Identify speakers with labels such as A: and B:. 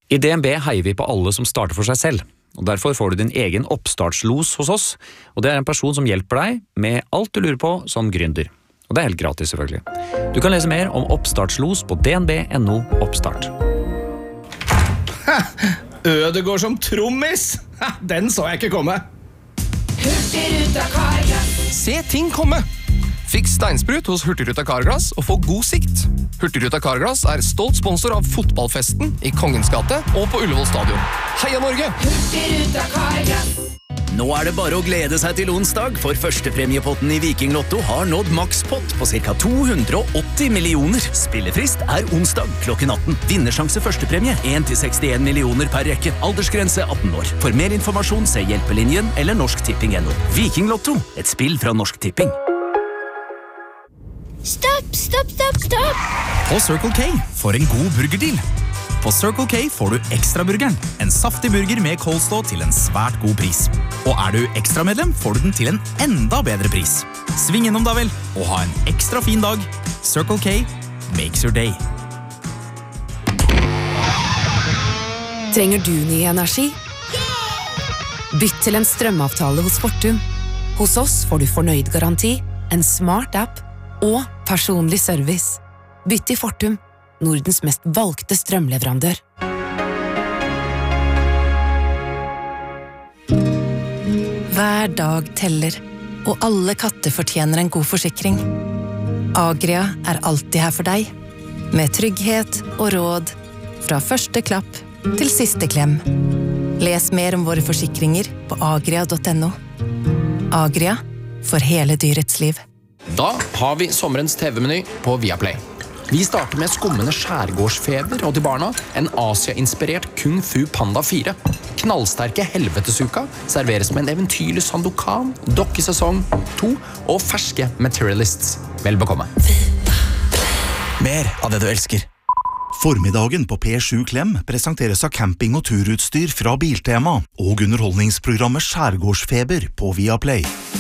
A: I DNB heier vi på alle som starter for seg selv, og derfor får du din egen oppstartslos hos oss, og det en person som hjelper deg med alt du lurer på som gründer. Og det helt gratis selvfølgelig. Du kan lese mer om oppstartslos på dnb.no oppstart.
B: Ødegård som trommis! Den så jeg ikke komme.
C: Hurtigruta Carglass.
D: Se ting komme! Fiks steinsprut hos Hurtigruta Carglass og få god sikt. Hurtigruta Carglass stolt sponsor av fotballfesten i Kongens gate og på Ullevål stadion. Heia Norge!
C: Hurtigruta Carglass.
E: Nå det bare å glede seg til onsdag, for førstepremiepotten i Viking Lotto har nådd makspott på ca. 280 millioner. Spillefrist onsdag klokken 18. Vinnersjanse førstepremie 1-61 millioner per rekke. Aldersgrense 18 år. For mer informasjon se Hjelpelinjen eller norsktipping.no. Viking Lotto, et spill fra Norsk Tipping.
F: Stopp!
G: På Circle K for en god burgerdeal. På Circle K får du ekstra burgeren, en saftig burger med coleslaw til en svært god pris. Og du ekstramedlem, får du den til en enda bedre pris. Sving innom da vel, og ha en ekstra fin dag. Circle K makes your day.
H: Trenger du ny energi? Bytt til en strømavtale hos Fortum. Hos oss får du fornøyd garanti, en smart app og personlig service. Bytt til Fortum, Nordens mest valgte strømleverandør. Hver dag teller, og alle katter fortjener en god forsikring. Agria alltid her for deg, med trygghet og råd, fra første klapp til siste klem. Les mer om våre forsikringer på agria.no. Agria, for hele dyrets liv.
D: Da har vi sommerens TV-meny på Viaplay. Vi starter med skummende skjærgårdsfeber og til barna en Asia-inspirert Kung Fu Panda 4. Knallsterke helvetesuka serveres med en eventyrlig Sandokan, dokkesesong 2 og ferske Materialists. Vel bekomme.
G: Mer av det du elsker.
I: Formiddagen på P7 Klem presenteres av camping- og turutstyr fra Biltema og underholdningsprogrammet Skjærgårdsfeber på Viaplay.